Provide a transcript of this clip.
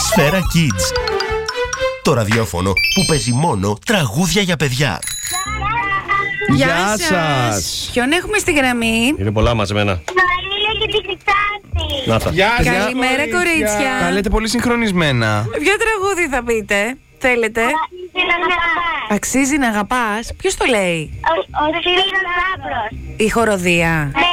Σφαίρα Kids. Το ραδιόφωνο που παίζει μόνο τραγούδια για παιδιά. Γεια σας. Ποιον έχουμε στη γραμμή? Είναι πολλά μαζεμένα. Μαρίλα και την Χρυσάτη. Να τα. Γεια σας, Καλημέρα, κορίτσια. Τα λέτε πολύ συγχρονισμένα. Ποιο τραγούδι θα πείτε? Θέλετε? Αξίζει να αγαπάς. Αξίζει να αγαπάς. Ποιος το λέει? Ο Σύρινος Λάμπρος. Η χοροδία. Ναι.